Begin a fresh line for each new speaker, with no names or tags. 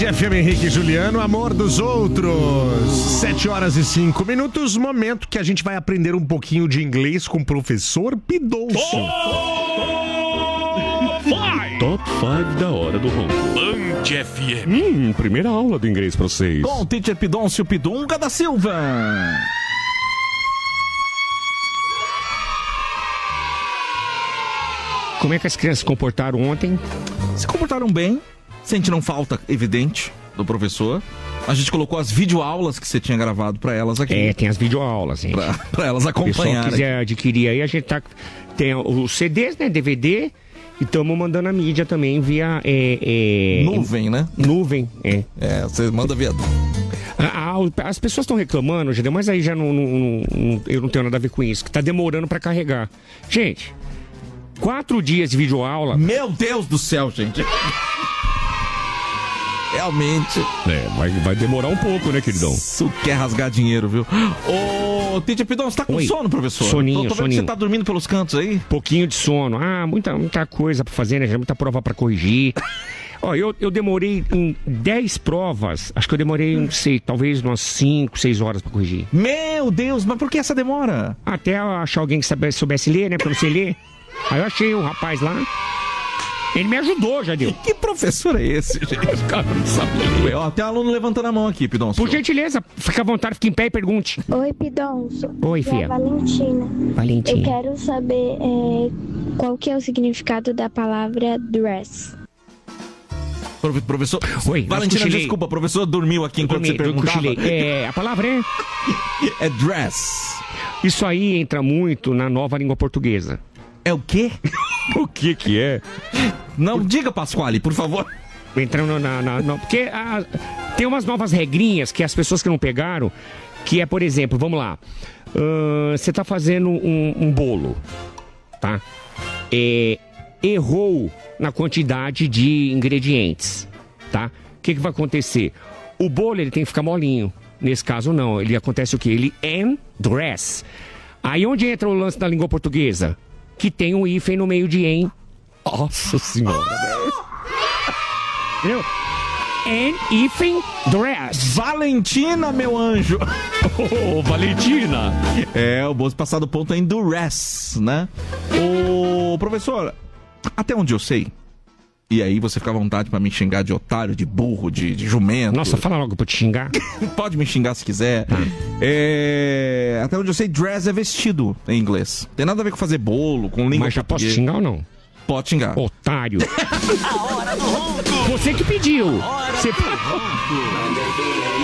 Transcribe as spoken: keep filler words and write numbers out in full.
F M Henrique e Juliano, amor dos outros. Sete horas e cinco minutos, momento que a gente vai aprender um pouquinho de inglês com o professor Pidoncio.
Top cinco da hora do ronco.
Band F M.
Hum, primeira aula do inglês pra vocês.
Com o teacher Pidoncio Pidunga da Silva.
Como é que as crianças se comportaram ontem?
Se comportaram bem, sentiram falta evidente do professor. A gente colocou as videoaulas que você tinha gravado pra elas aqui.
É, tem as videoaulas, gente.
Pra, pra elas
Se o pessoal
acompanharem.
quiser adquirir aí, a gente tá... Tem os C Ds, né, D V D, e estamos mandando a mídia também via... É, é,
Nuvem, né?
Nuvem, é.
É, você manda via...
Ah, ah, as pessoas estão reclamando, Gedeu, mas aí já não, não, não... Eu não tenho nada a ver com isso, que tá demorando pra carregar. Gente, quatro dias de videoaula...
Meu Deus do céu, gente. Realmente.
É, vai, vai demorar um pouco, né, queridão?
Isso quer rasgar dinheiro, viu? Ô, teacher Pidon, você tá com
Oi.
sono, professor?
Soninho,
tô, tô vendo
soninho.
que você tá dormindo pelos cantos aí.
Pouquinho de sono. Ah, muita, muita coisa pra fazer, né? Muita prova pra corrigir. Ó, eu, eu demorei em dez provas. Acho que eu demorei, não sei, talvez umas cinco, seis horas pra corrigir.
Meu Deus, mas por que essa demora?
Até eu achar alguém que soubesse, soubesse ler, né? Pra você ler. Aí eu achei um rapaz lá. Ele me ajudou, Jadeu.
Que professor é esse, gente? Os caras não sabem ler. Ó, tem um aluno levantando a mão aqui, Pidon.
Por gentileza, fica à vontade, fique em pé e pergunte.
Oi, Pidoncio.
Oi,
Aqui é
filha.
a Valentina.
Valentina.
Eu quero saber é, qual que é o significado da palavra dress.
Pro- Professor.
Oi,
Valentina,
cochilei.
desculpa, professor dormiu aqui enquanto
Dormi,
você perguntava.
cochilei. É, a palavra é...
É dress.
Isso aí entra muito na nova língua portuguesa.
É o quê?
O que que é?
Não, diga, Pasquale, por favor.
Entrando na... na- na- porque ah, tem umas novas regrinhas que as pessoas que não pegaram, que é, por exemplo, vamos lá. Ahn, Você tá fazendo um, um bolo, tá? É, errou na quantidade de ingredientes, tá? O que que vai acontecer? O bolo, ele tem que ficar molinho. Nesse caso, não. Ele acontece o quê? Ele endress. Aí onde entra o lance da língua portuguesa? Que tem um hífen no meio de em.
Nossa senhora, velho.
Entendeu? And hífen dress.
Valentina, meu anjo.
Ô, Valentina.
É, o Bozo passar do ponto é em duress, né? Ô, professor, até onde eu sei, e aí você fica à vontade pra me xingar de otário, de burro, de, de jumento.
Nossa, fala logo pra eu te xingar.
Pode me xingar se quiser. É, até onde eu sei, dress é vestido em inglês. Tem nada a ver com fazer bolo, com língua
Mas já posso
portuguesa.
xingar ou não?
Pode xingar.
Otário. Você que pediu. Você...